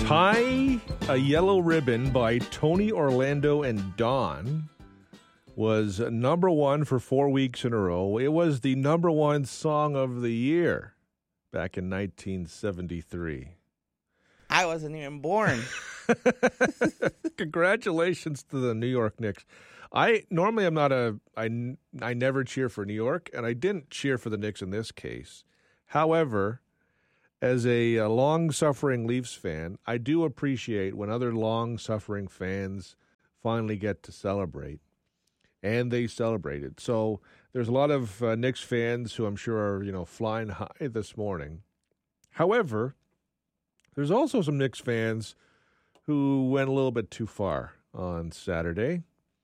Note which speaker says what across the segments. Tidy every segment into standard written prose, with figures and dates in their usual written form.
Speaker 1: Tie a Yellow Ribbon by Tony Orlando and Dawn was number one for 4 weeks in a row. It was the number one song of the year back in 1973.
Speaker 2: I wasn't even born.
Speaker 1: Congratulations to the New York Knicks. I never cheer for New York, and I didn't cheer for the Knicks in this case. However, as a long-suffering Leafs fan, I do appreciate when other long-suffering fans finally get to celebrate, and they celebrated. So there's a lot of Knicks fans who I'm sure are, flying high this morning. However, there's also some Knicks fans who went a little bit too far on Saturday.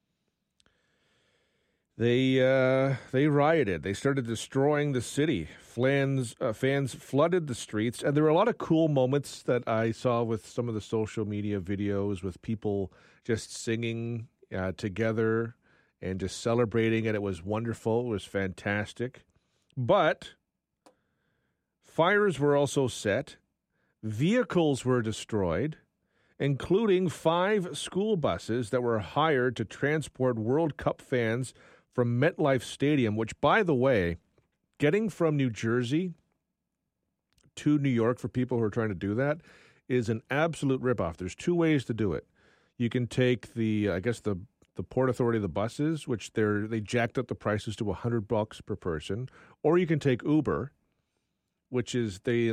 Speaker 1: They rioted. They started destroying the city. Fans flooded the streets, and there were a lot of cool moments that I saw with some of the social media videos with people just singing together and just celebrating, and it was wonderful. It was fantastic. But fires were also set. Vehicles were destroyed, including 5 school buses that were hired to transport World Cup fans from MetLife Stadium, which, by the way, getting from New Jersey to New York for people who are trying to do that is an absolute ripoff. There's 2 ways to do it. You can take the Port Authority, the buses, which they jacked up the prices to $100 per person, or you can take Uber, which is the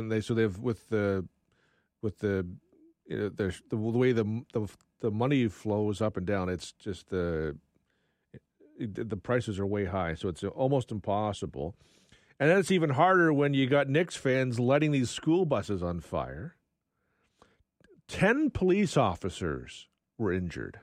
Speaker 1: way the money flows up and down. It's just the prices are way high, so it's almost impossible. And then it's even harder when you got Knicks fans lighting these school buses on fire. 10 police officers were injured.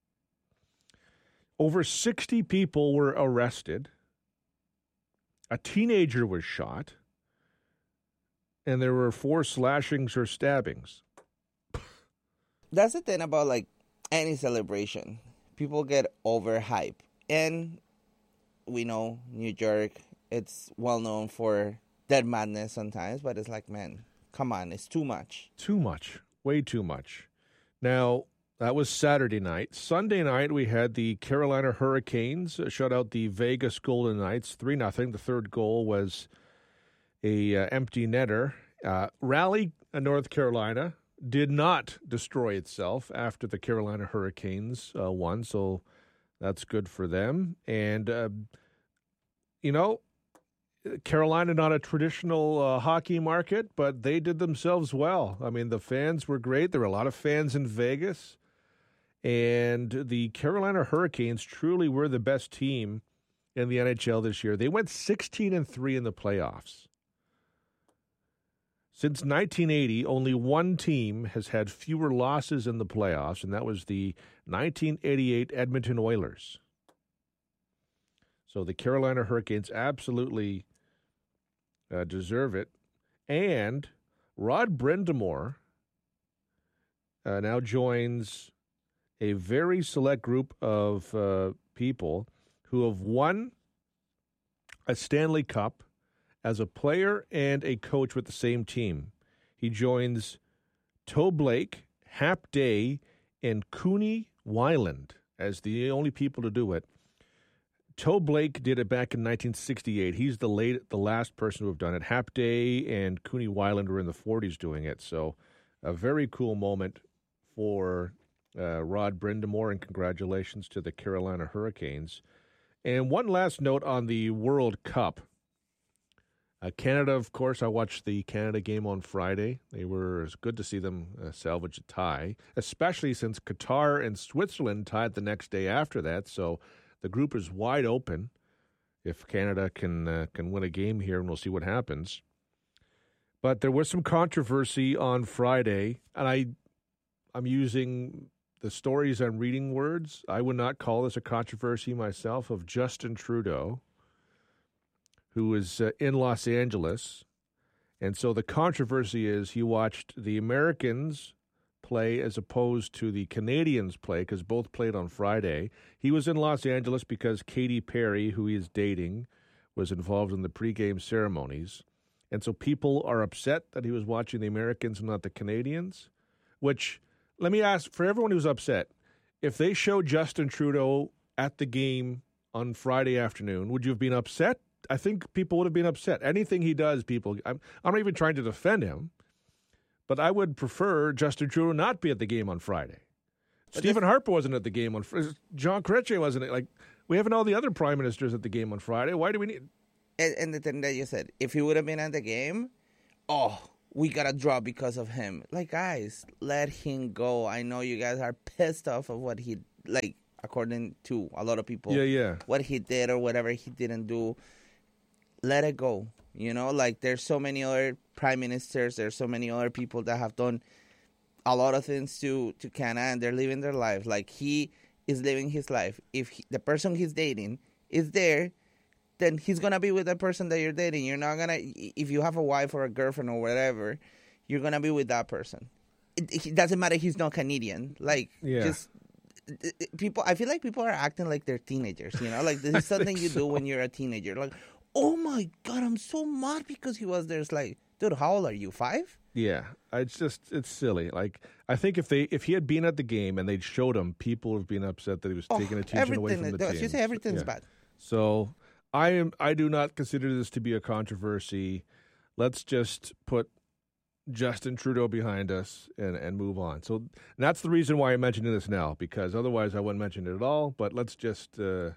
Speaker 1: Over 60 people were arrested. A teenager was shot. And there were 4 slashings or stabbings.
Speaker 2: That's the thing about any celebration. People get overhyped. And we know New York, it's well known for dead madness sometimes, but it's like, man, come on, it's too much.
Speaker 1: Too much. Way too much. Now, that was Saturday night. Sunday night, we had the Carolina Hurricanes shut out the Vegas Golden Knights 3-0. The third goal was a empty netter. Raleigh, North Carolina, did not destroy itself after the Carolina Hurricanes won, so that's good for them. And, Carolina, not a traditional hockey market, but they did themselves well. I mean, the fans were great. There were a lot of fans in Vegas. And the Carolina Hurricanes truly were the best team in the NHL this year. They went 16-3 in the playoffs. Since 1980, only one team has had fewer losses in the playoffs, and that was the 1988 Edmonton Oilers. So the Carolina Hurricanes absolutely deserve it. And Rod Brind'Amour now joins a very select group of people who have won a Stanley Cup as a player and a coach with the same team. He joins Toe Blake, Hap Day, and Cooney Weiland as the only people to do it. Toe Blake did it back in 1968. He's the last person to have done it. Hap Day and Cooney Weiland were in the 40s doing it. So a very cool moment for Rod Brind'Amour, and congratulations to the Carolina Hurricanes. And one last note on the World Cup. Canada, of course, I watched the Canada game on Friday. It was good to see them salvage a tie, especially since Qatar and Switzerland tied the next day after that. So the group is wide open if Canada can win a game here, and we'll see what happens. But there was some controversy on Friday, and I'm using the stories I'm reading words. I would not call this a controversy myself, of Justin Trudeau, who was in Los Angeles. And so the controversy is he watched the Americans play as opposed to the Canadians play, because both played on Friday. He was in Los Angeles because Katy Perry, who he is dating, was involved in the pregame ceremonies. And so people are upset that he was watching the Americans and not the Canadians. which, let me ask, for everyone who's upset, if they showed Justin Trudeau at the game on Friday afternoon, would you have been upset? I think people would have been upset. Anything he does, I'm not even trying to defend him, but I would prefer Justin Trudeau not be at the game on Friday. Stephen Harper wasn't at the game on Friday. John Chrétien wasn't. Like, we haven't all the other prime ministers at the game on Friday. Why do we need...
Speaker 2: And the thing that you said, if he would have been at the game, we got to draw because of him. Like, guys, let him go. I know you guys are pissed off of what he, like, according to a lot of people, what he did or whatever he didn't do. Let it go. You know, like, there's so many other prime ministers, there's so many other people that have done a lot of things to Canada, and they're living their life. Like, he is living his life. If the person he's dating is there, then he's going to be with the person that you're dating. You're not going to, if you have a wife or a girlfriend or whatever, you're going to be with that person. It doesn't matter he's not Canadian. Like, just people, I feel like people are acting like they're teenagers, you know? Like, this is something you do when you're a teenager. Like, oh my God, I'm so mad because he was there. It's like, dude, how old are you, 5?
Speaker 1: Yeah, it's silly. Like, I think if he had been at the game and they'd showed him, people would have been upset that he was taking attention away from the team.
Speaker 2: You say everything's bad.
Speaker 1: So I do not consider this to be a controversy. Let's just put Justin Trudeau behind us and move on. So that's the reason why I'm mentioning this now, because otherwise I wouldn't mention it at all. But let's just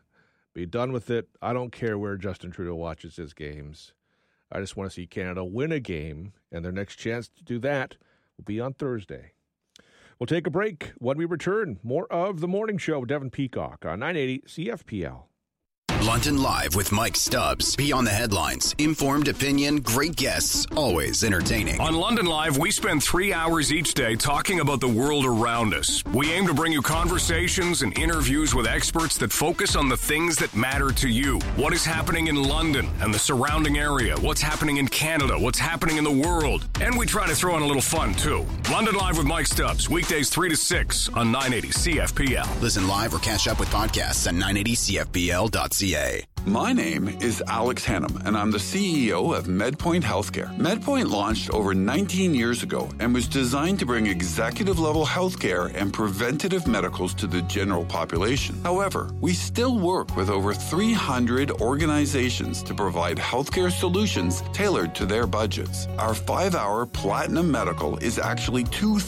Speaker 1: be done with it. I don't care where Justin Trudeau watches his games. I just want to see Canada win a game, and their next chance to do that will be on Thursday. We'll take a break. When we return, more of The Morning Show with Devin Peacock on 980 CFPL.
Speaker 3: London Live with Mike Stubbs. Beyond the headlines. Informed opinion, great guests, always entertaining.
Speaker 4: On London Live, we spend 3 hours each day talking about the world around us. We aim to bring you conversations and interviews with experts that focus on the things that matter to you. What is happening in London and the surrounding area? What's happening in Canada? What's happening in the world? And we try to throw in a little fun, too. London Live with Mike Stubbs. Weekdays 3 to 6 on 980 CFPL.
Speaker 3: Listen live or catch up with podcasts at 980CFPL.ca.
Speaker 5: My name is Alex Hannum, and I'm the CEO of MedPoint Healthcare. MedPoint launched over 19 years ago and was designed to bring executive-level healthcare and preventative medicals to the general population. However, we still work with over 300 organizations to provide healthcare solutions tailored to their budgets. Our 5-hour Platinum Medical is actually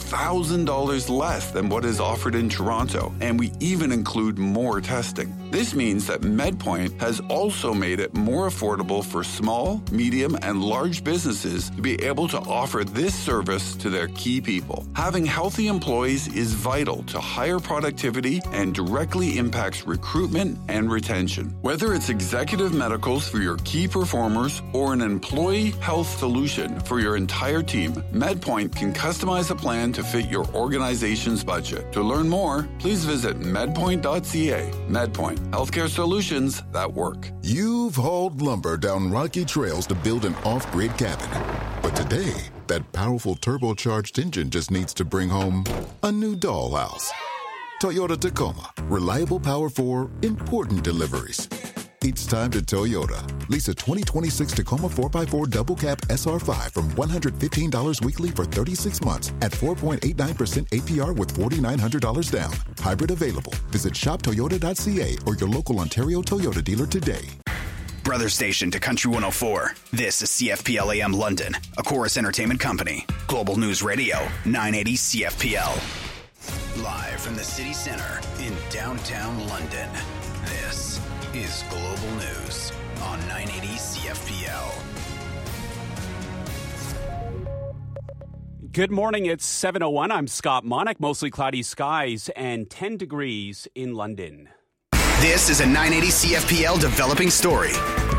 Speaker 5: $2,000 less than what is offered in Toronto, and we even include more testing. This means that MedPoint has also made it more affordable for small, medium, and large businesses to be able to offer this service to their key people. Having healthy employees is vital to higher productivity and directly impacts recruitment and retention. Whether it's executive medicals for your key performers or an employee health solution for your entire team, MedPoint can customize a plan to fit your organization's budget. To learn more, please visit medpoint.ca. MedPoint, healthcare solutions that work.
Speaker 6: You've hauled lumber down rocky trails to build an off-grid cabin. But today, that powerful turbocharged engine just needs to bring home a new dollhouse. Toyota Tacoma. Reliable power for important deliveries. It's time to Toyota. Lease a 2026 Tacoma 4x4 double cab SR5 from $115 weekly for 36 months at 4.89% APR with $4,900 down. Hybrid available. Visit shoptoyota.ca or your local Ontario Toyota dealer today.
Speaker 3: Brother station to Country 104. This is CFPL AM London, a Chorus Entertainment Company. Global News Radio, 980 CFPL. Live from the city center in downtown London. This is Global News on 980 CFPL.
Speaker 7: Good morning. It's 7:01. I'm Scott Monick. Mostly cloudy skies and 10 degrees in London.
Speaker 3: This is a 980 CFPL developing story.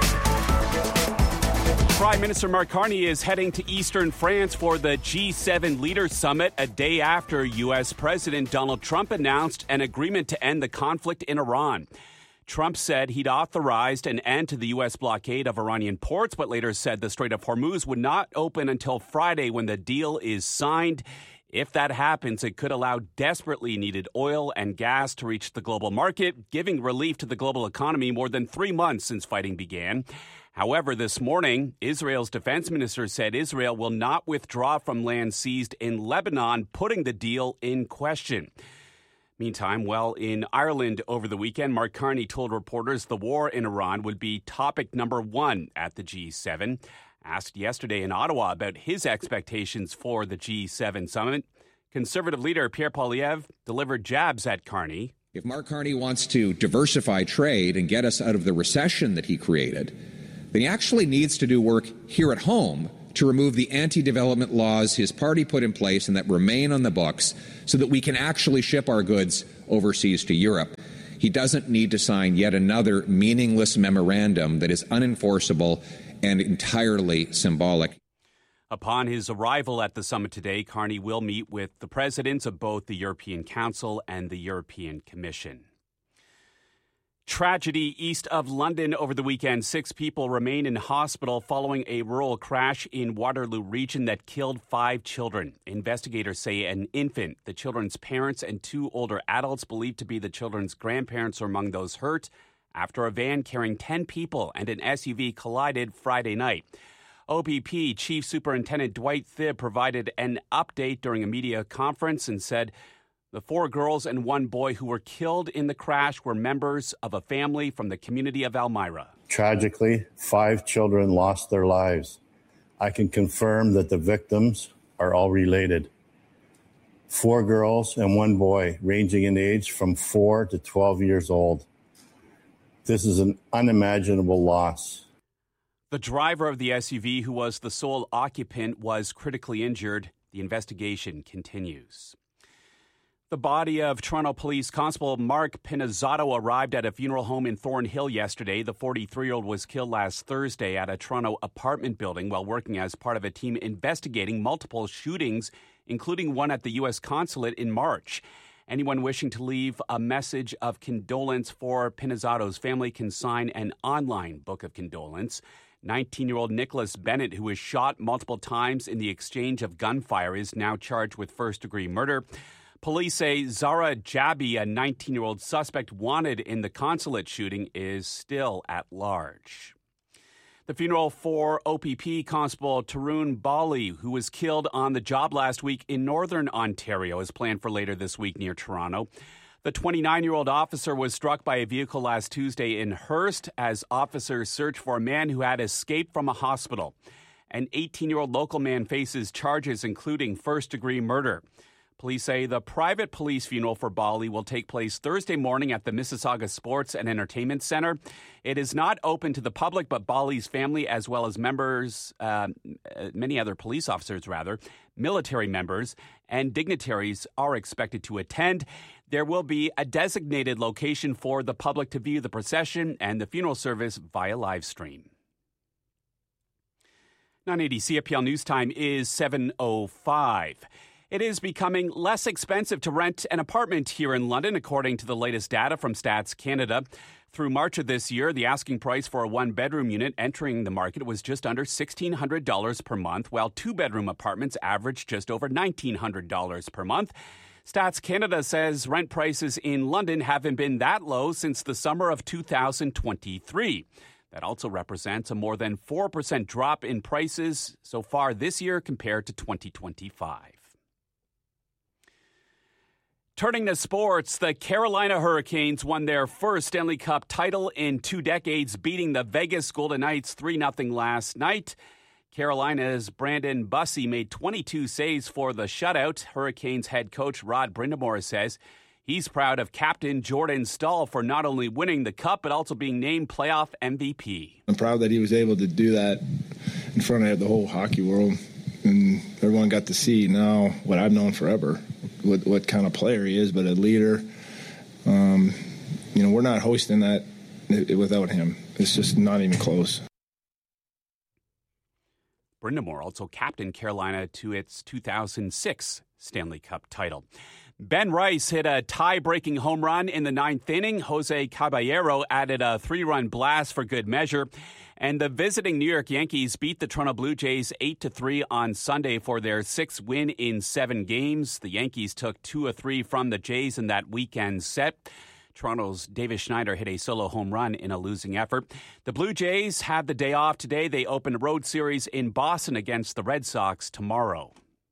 Speaker 7: Prime Minister Mark Carney is heading to eastern France for the G7 Leaders Summit a day after U.S. President Donald Trump announced an agreement to end the conflict in Iran. Trump said he'd authorized an end to the U.S. blockade of Iranian ports, but later said the Strait of Hormuz would not open until Friday when the deal is signed. If that happens, it could allow desperately needed oil and gas to reach the global market, giving relief to the global economy more than 3 months since fighting began. However, this morning, Israel's defense minister said Israel will not withdraw from land seized in Lebanon, putting the deal in question. Meantime, in Ireland over the weekend, Mark Carney told reporters the war in Iran would be topic number one at the G7. Asked yesterday in Ottawa about his expectations for the G7 summit, Conservative leader Pierre Poilievre delivered jabs at Carney.
Speaker 8: If Mark Carney wants to diversify trade and get us out of the recession that he created, then he actually needs to do work here at home to remove the anti-development laws his party put in place and that remain on the books so that we can actually ship our goods overseas to Europe. He doesn't need to sign yet another meaningless memorandum that is unenforceable and entirely symbolic.
Speaker 7: Upon his arrival at the summit today, Carney will meet with the presidents of both the European Council and the European Commission. Tragedy east of London over the weekend. 6 people remain in hospital following a rural crash in Waterloo region that killed 5 children. Investigators say an infant, the children's parents, and 2 older adults believed to be the children's grandparents are among those hurt after a van carrying 10 people and an SUV collided Friday night. OPP Chief Superintendent Dwight Thibb provided an update during a media conference and said the 4 girls and 1 boy who were killed in the crash were members of a family from the community of Elmira.
Speaker 9: Tragically, 5 children lost their lives. I can confirm that the victims are all related. 4 girls and 1 boy, ranging in age from 4 to 12 years old. This is an unimaginable loss.
Speaker 7: The driver of the SUV, who was the sole occupant, was critically injured. The investigation continues. The body of Toronto Police Constable Mark Pinizzato arrived at a funeral home in Thornhill yesterday. The 43-year-old was killed last Thursday at a Toronto apartment building while working as part of a team investigating multiple shootings, including one at the U.S. consulate in March. Anyone wishing to leave a message of condolence for Pinizzato's family can sign an online book of condolence. 19-year-old Nicholas Bennett, who was shot multiple times in the exchange of gunfire, is now charged with first-degree murder. Police say Zara Jabi, a 19-year-old suspect wanted in the consulate shooting, is still at large. The funeral for OPP Constable Tarun Bali, who was killed on the job last week in northern Ontario, is planned for later this week near Toronto. The 29-year-old officer was struck by a vehicle last Tuesday in Hearst as officers searched for a man who had escaped from a hospital. An 18-year-old local man faces charges including first-degree murder. Police say the private police funeral for Bali will take place Thursday morning at the Mississauga Sports and Entertainment Centre. It is not open to the public, but Bali's family, as well as members, many other police officers, military members, and dignitaries are expected to attend. There will be a designated location for the public to view the procession and the funeral service via live stream. 980 CFPL News Time is 7:05. It is becoming less expensive to rent an apartment here in London, according to the latest data from Stats Canada. Through March of this year, the asking price for a 1-bedroom unit entering the market was just under $1,600 per month, while 2-bedroom apartments averaged just over $1,900 per month. Stats Canada says rent prices in London haven't been that low since the summer of 2023. That also represents a more than 4% drop in prices so far this year compared to 2025. Turning to sports, the Carolina Hurricanes won their first Stanley Cup title in 2 decades, beating the Vegas Golden Knights 3-0 last night. Carolina's Brandon Bussey made 22 saves for the shutout. Hurricanes head coach Rod Brind'Amour says he's proud of captain Jordan Staal for not only winning the Cup, but also being named playoff MVP.
Speaker 10: I'm proud that he was able to do that in front of the whole hockey world. And everyone got to see now what I've known forever, what kind of player he is, but a leader. We're not hosting that without him. It's just not even close.
Speaker 7: Brind'Amour also captained Carolina to its 2006 Stanley Cup title. Ben Rice hit a tie-breaking home run in the 9th inning. Jose Caballero added a 3-run blast for good measure. And the visiting New York Yankees beat the Toronto Blue Jays 8-3 on Sunday for their 6th win in 7 games. The Yankees took 2 of 3 from the Jays in that weekend set. Toronto's Davis Schneider hit a solo home run in a losing effort. The Blue Jays have the day off today. They open a road series in Boston against the Red Sox tomorrow.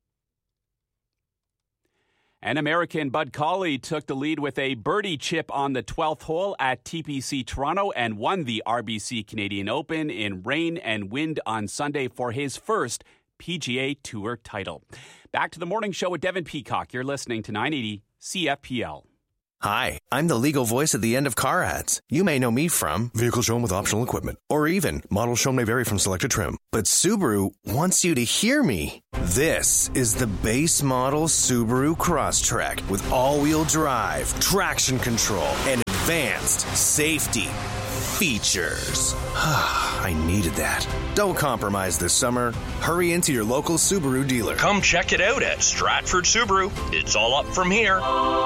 Speaker 7: An American Bud Cauley took the lead with a birdie chip on the 12th hole at TPC Toronto and won the RBC Canadian Open in rain and wind on Sunday for his first PGA Tour title. Back to the morning show with Devin Peacock. You're listening to 980 CFPL.
Speaker 11: Hi, I'm the legal voice at the end of car ads. You may know me from vehicle shown with optional equipment, or even model shown may vary from selected trim. But Subaru wants you to hear me. This is the base model Subaru Crosstrek with all-wheel drive, traction control, and advanced safety features. I needed that. Don't compromise this summer. Hurry into your local Subaru dealer.
Speaker 12: Come check it out at Stratford Subaru. It's all up from here.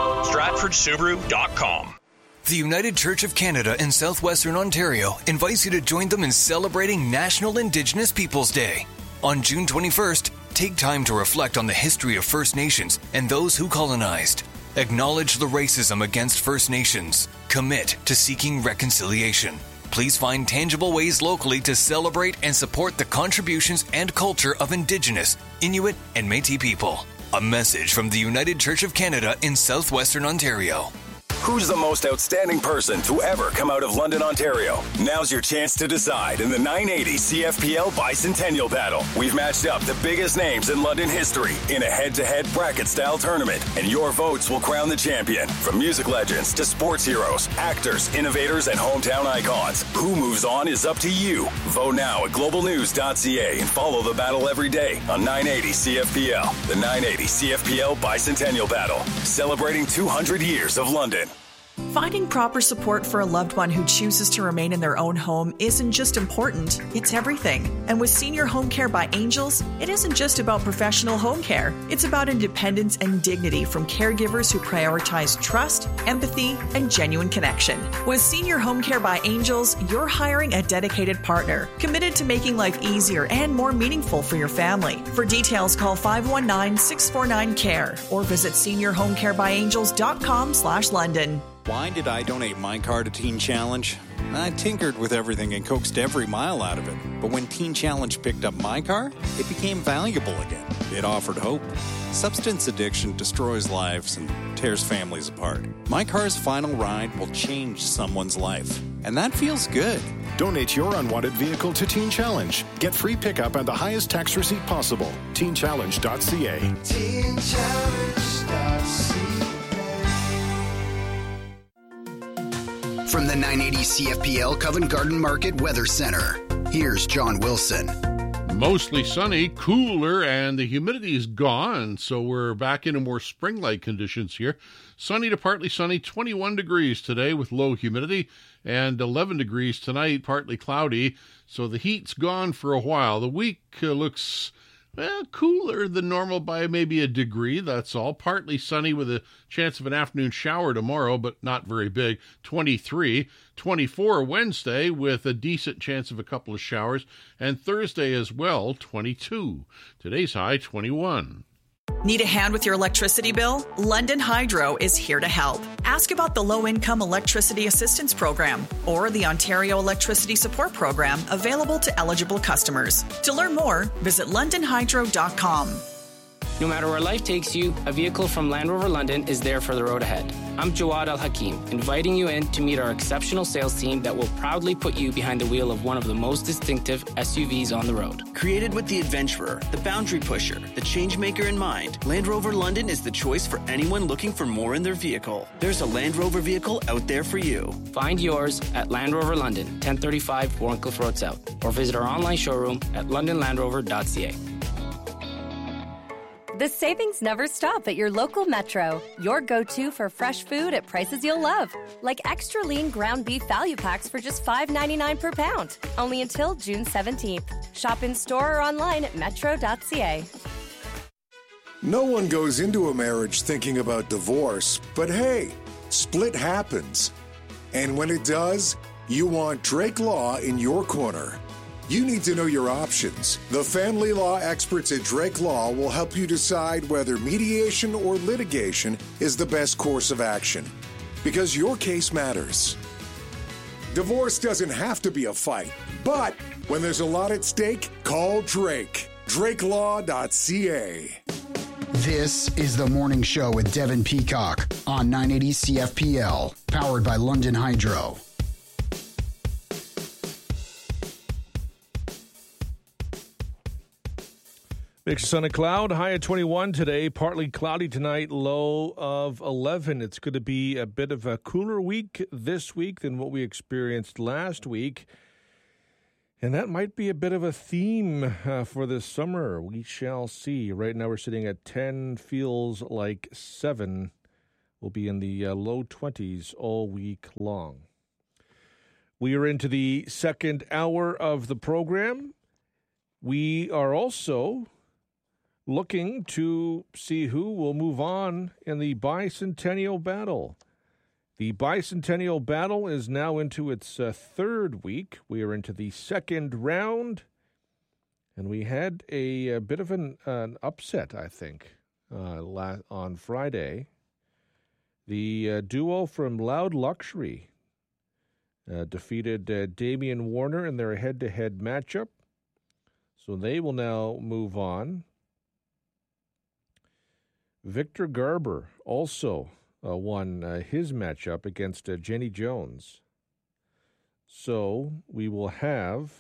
Speaker 12: StratfordSubaru.com.
Speaker 13: The United Church of Canada in southwestern Ontario invites you to join them in celebrating National Indigenous Peoples Day. On June 21st, take time to reflect on the history of First Nations and those who colonized. Acknowledge the racism against First Nations. Commit to seeking reconciliation. Please find tangible ways locally to celebrate and support the contributions and culture of Indigenous, Inuit, and Métis people. A message from the United Church of Canada in southwestern Ontario.
Speaker 14: Who's the most outstanding person to ever come out of London, Ontario? Now's your chance to decide in the 980 CFPL Bicentennial Battle. We've matched up the biggest names in London history in a head-to-head bracket-style tournament, and your votes will crown the champion. From music legends to sports heroes, actors, innovators, and hometown icons. Who moves on is up to you. Vote now at globalnews.ca and follow the battle every day on 980 CFPL. The 980 CFPL Bicentennial Battle, celebrating 200 years of London.
Speaker 15: Finding proper support for a loved one who chooses to remain in their own home isn't just important, it's everything. And with Senior Home Care by Angels, it isn't just about professional home care. It's about independence and dignity from caregivers who prioritize trust, empathy, and genuine connection. With Senior Home Care by Angels, you're hiring a dedicated partner, committed to making life easier and more meaningful for your family. For details, call 519-649-CARE or visit seniorhomecarebyangels.com/London.
Speaker 16: Why did I donate my car to Teen Challenge? I tinkered with everything and coaxed every mile out of it. But when Teen Challenge picked up my car, it became valuable again. It offered hope. Substance addiction destroys lives and tears families apart. My car's final ride will change someone's life. And that feels good.
Speaker 17: Donate your unwanted vehicle to Teen Challenge. Get free pickup and the highest tax receipt possible. TeenChallenge.ca. TeenChallenge.ca.
Speaker 3: From the 980 CFPL Covent Garden Market Weather Center, here's John Wilson.
Speaker 18: Mostly sunny, cooler, and the humidity is gone, so we're back into more spring-like conditions here. Sunny to partly sunny, 21 degrees today with low humidity, and 11 degrees tonight, partly cloudy, so the heat's gone for a while. The week looks cooler than normal by maybe a degree, that's all. Partly sunny with a chance of an afternoon shower tomorrow, but not very big, 23. 24 Wednesday with a decent chance of a couple of showers, and Thursday as well, 22. Today's high, 21.
Speaker 15: Need a hand with your electricity bill? London Hydro is here to help. Ask about the Low-Income Electricity Assistance Program or the Ontario Electricity Support Program available to eligible customers. To learn more, visit londonhydro.com.
Speaker 19: No matter where life takes you, a vehicle from Land Rover London is there for the road ahead. I'm Jawad Al-Hakim, inviting you in to meet our exceptional sales team that will proudly put you behind the wheel of one of the most distinctive SUVs on the road.
Speaker 20: Created with the adventurer, the boundary pusher, the changemaker in mind, Land Rover London is the choice for anyone looking for more in their vehicle. There's a Land Rover vehicle out there for you.
Speaker 19: Find yours at Land Rover London, 1035 Warncliffe Road South, or visit our online showroom at londonlandrover.ca.
Speaker 21: The savings never stop at your local Metro. Your go-to for fresh food at prices you'll love. Like extra lean ground beef value packs for just $5.99 per pound. Only until June 17th. Shop in store or online at metro.ca.
Speaker 22: No one goes into a marriage thinking about divorce, but hey, split happens. And when it does, you want Drake Law in your corner. You need to know your options. The family law experts at Drake Law will help you decide whether mediation or litigation is the best course of action. because your case matters. Divorce doesn't have to be a fight, but when there's a lot at stake, call Drake. DrakeLaw.ca.
Speaker 1: This is the Morning Show with Devin Peacock on 980 CFPL, powered by London Hydro.
Speaker 2: Mix of sun and cloud, high at 21 today, partly cloudy tonight, low of 11. It's going to be a bit of a cooler week this week than what we experienced last week. And that might be a bit of a theme for this summer. We shall see. Right now we're sitting at 10, feels like 7. We'll be in the low 20s all week long. We are into the second hour of the program. We are also looking to see who will move on in the bicentennial battle. The bicentennial battle is now into its third week. We are into the second round, and we had a bit of an upset, I think, on Friday. The duo from Loud Luxury defeated Damian Warner in their head-to-head matchup, so they will now move on. Victor Garber also won his matchup against Jenny Jones. So we will have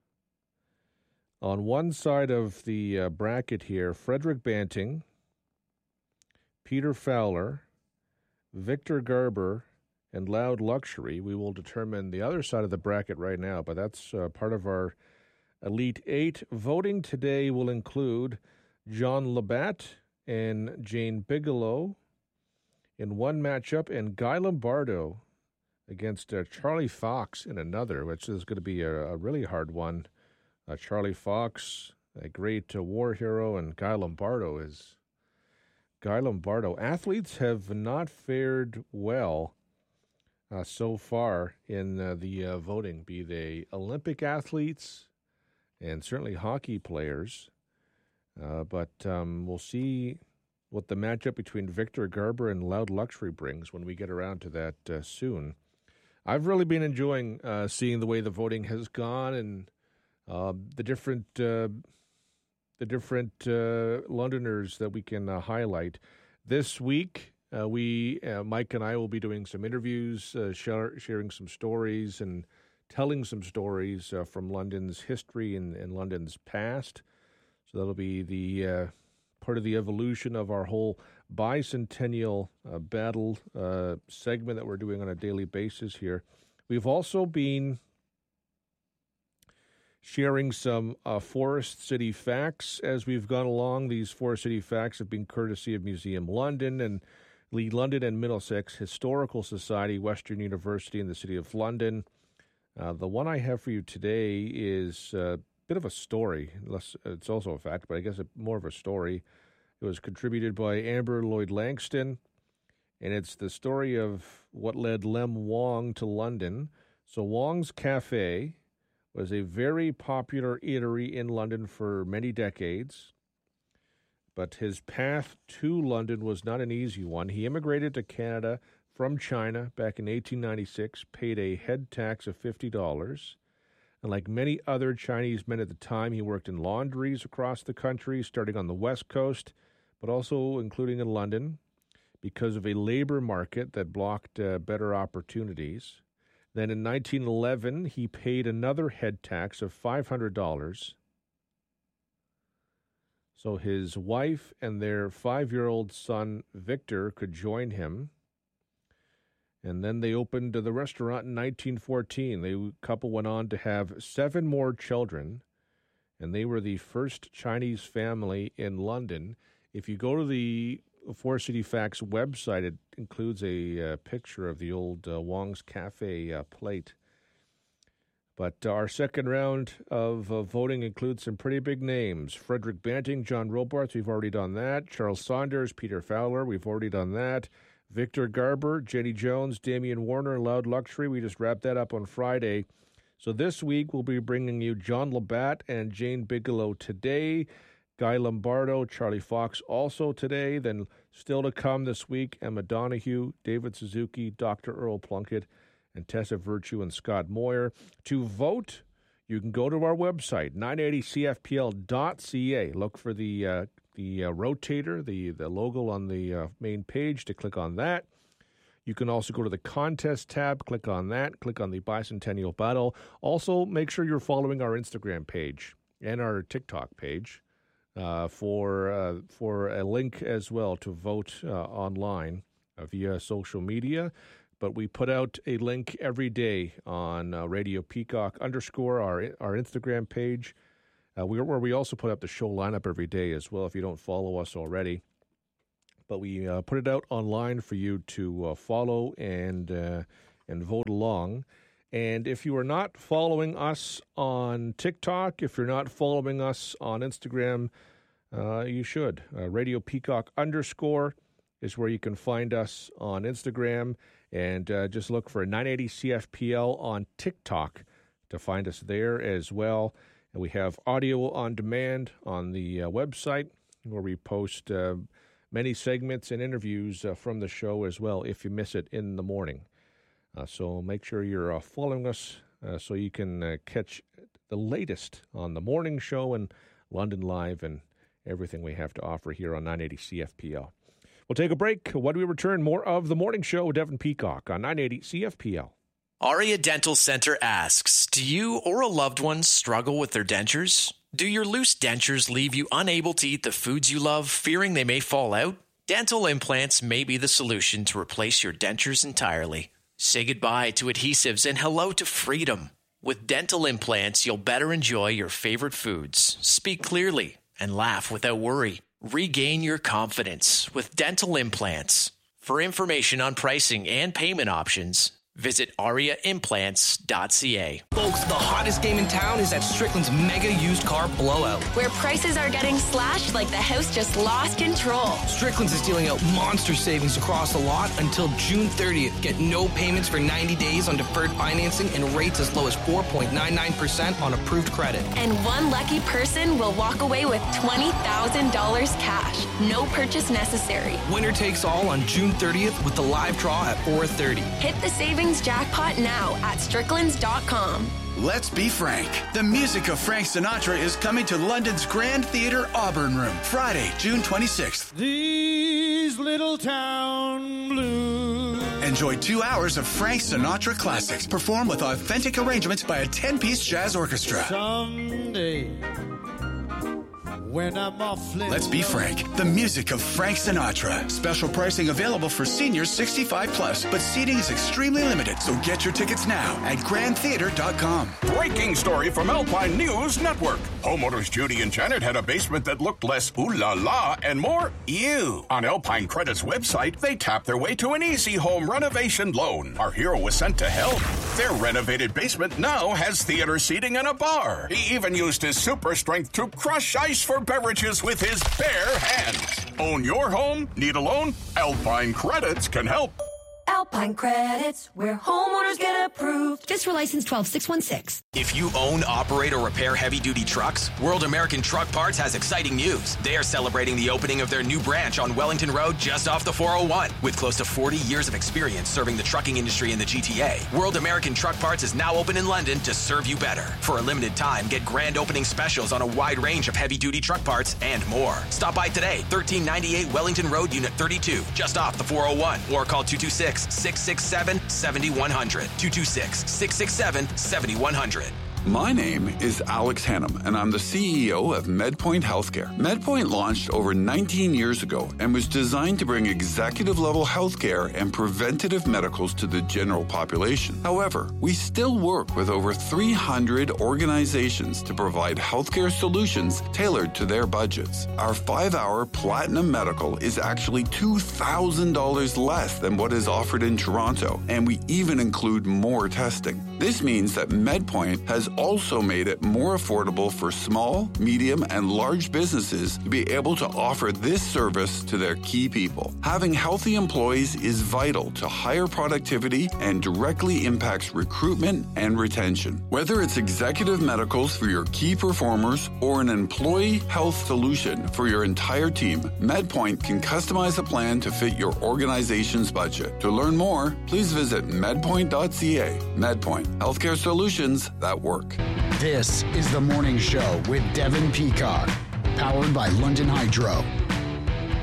Speaker 2: on one side of the bracket here, Frederick Banting, Peter Fowler, Victor Garber, and Loud Luxury. We will determine the other side of the bracket right now, but that's part of our Elite Eight. Voting today will include John Labatt and Jane Bigelow in one matchup, and Guy Lombardo against Charlie Fox in another, which is going to be a really hard one. Charlie Fox, a great war hero, and Guy Lombardo is Guy Lombardo. Athletes have not fared well so far in the voting, be they Olympic athletes and certainly hockey players. But we'll see what the matchup between Victor Garber and Loud Luxury brings when we get around to that soon. I've really been enjoying seeing the way the voting has gone and the different Londoners that we can highlight. This week, Mike and I will be doing some interviews, sharing some stories and telling some stories from London's history and London's past. So that'll be the part of the evolution of our whole bicentennial battle segment that we're doing on a daily basis here. We've also been sharing some Forest City facts as we've gone along. These Forest City facts have been courtesy of Museum London and Lead London and Middlesex Historical Society, Western University in the City of London. The one I have for you today is bit of a story. It's also a fact, but I guess more of a story. It was contributed by Amber Lloyd Langston, and it's the story of what led Lem Wong to London. So Wong's Cafe was a very popular eatery in London for many decades, but his path to London was not an easy one. He immigrated to Canada from China back in 1896, paid a head tax of $50, and like many other Chinese men at the time, he worked in laundries across the country, starting on the West Coast, but also including in London, because of a labor market that blocked better opportunities. Then in 1911, he paid another head tax of $500, so his wife and their 5-year-old son, Victor, could join him. And then they opened the restaurant in 1914. The couple went on to have 7 more children, and they were the first Chinese family in London. If you go to the Forest City Facts website, it includes a picture of the old Wong's Cafe plate. But our second round of voting includes some pretty big names. Frederick Banting, John Robarts, we've already done that. Charles Saunders, Peter Fowler, we've already done that. Victor Garber, Jenny Jones, Damian Warner, Loud Luxury. We just wrapped that up on Friday. So this week we'll be bringing you John Labatt and Jane Bigelow today. Guy Lombardo, Charlie Fox also today. Then still to come this week, Emma Donahue, David Suzuki, Dr. Earl Plunkett, and Tessa Virtue and Scott Moyer. To vote, you can go to our website, 980cfpl.ca. Look for the rotator, the logo on the main page, to click on that. You can also go to the contest tab, click on that, click on the Bicentennial Battle. Also, make sure you're following our Instagram page and our TikTok page for a link as well to vote online via social media. But we put out a link every day on Radio Peacock _ our Instagram page, where we also put up the show lineup every day as well, if you don't follow us already. But we put it out online for you to follow and vote along. And if you are not following us on TikTok, if you're not following us on Instagram, you should. Radio Peacock _ is where you can find us on Instagram. And just look for 980 CFPL on TikTok to find us there as well. And we have audio on demand on the website, where we post many segments and interviews from the show as well if you miss it in the morning. So make sure you're following us so you can catch the latest on the morning show and London Live and everything we have to offer here on 980 CFPL. We'll take a break. When we return, more of the morning show with Devin Peacock on 980 CFPL.
Speaker 4: Aria Dental Center asks, do you or a loved one struggle with their dentures? Do your loose dentures leave you unable to eat the foods you love, fearing they may fall out? Dental implants may be the solution to replace your dentures entirely. Say goodbye to adhesives and hello to freedom. With dental implants, you'll better enjoy your favorite foods, speak clearly, and laugh without worry. Regain your confidence with dental implants. For information on pricing and payment options, visit ariaimplants.ca.
Speaker 5: Folks, the hottest game in town is at Strickland's Mega Used Car Blowout,
Speaker 23: where prices are getting slashed like the house just lost control.
Speaker 5: Strickland's is dealing out monster savings across the lot until June 30th. Get no payments for 90 days on deferred financing and rates as low as 4.99% on approved credit.
Speaker 23: And one lucky person will walk away with $20,000 cash. No purchase necessary.
Speaker 5: Winner takes all on June 30th with the live draw at 4:30.
Speaker 23: Hit the savings jackpot now at stricklands.com.
Speaker 24: Let's be frank. The music of Frank Sinatra is coming to London's Grand Theatre Auburn Room, Friday, June 26th.
Speaker 25: These little town blues.
Speaker 24: Enjoy 2 hours of Frank Sinatra classics, performed with authentic arrangements by a 10-piece jazz orchestra.
Speaker 25: Someday, when I'm awfully
Speaker 24: Let's be frank. The music of Frank Sinatra. Special pricing available for seniors 65 plus, but seating is extremely limited, so get your tickets now at grandtheater.com.
Speaker 26: Breaking story from Alpine News Network. Homeowners Judy and Janet had a basement that looked less ooh la la and more ew. On Alpine Credit's website, they tapped their way to an easy home renovation loan. Our hero was sent to help. Their renovated basement now has theater seating and a bar. He even used his super strength to crush ice for beverages with his bare hands. Own your home? Need a loan? Alpine Credits can help.
Speaker 27: Alpine Credits, where homeowners get approved. Just for license 12616.
Speaker 4: If you own, operate, or repair heavy-duty trucks, World American Truck Parts has exciting news. They are celebrating the opening of their new branch on Wellington Road just off the 401. With close to 40 years of experience serving the trucking industry in the GTA, World American Truck Parts is now open in London to serve you better. For a limited time, get grand opening specials on a wide range of heavy-duty truck parts and more. Stop by today, 1398 Wellington Road, Unit 32, just off the 401, or call 226-667-7100. 226-667-7100.
Speaker 28: My name is Alex Hannum, and I'm the CEO of MedPoint Healthcare. MedPoint launched over 19 years ago and was designed to bring executive-level healthcare and preventative medicals to the general population. However, we still work with over 300 organizations to provide healthcare solutions tailored to their budgets. Our 5-hour Platinum Medical is actually $2,000 less than what is offered in Toronto, and we even include more testing. This means that MedPoint has also made it more affordable for small, medium, and large businesses to be able to offer this service to their key people. Having healthy employees is vital to higher productivity and directly impacts recruitment and retention. Whether it's executive medicals for your key performers or an employee health solution for your entire team, MedPoint can customize a plan to fit your organization's budget. To learn more, please visit medpoint.ca. MedPoint, healthcare solutions that work.
Speaker 1: This is The Morning Show with Devin Peacock, powered by London Hydro.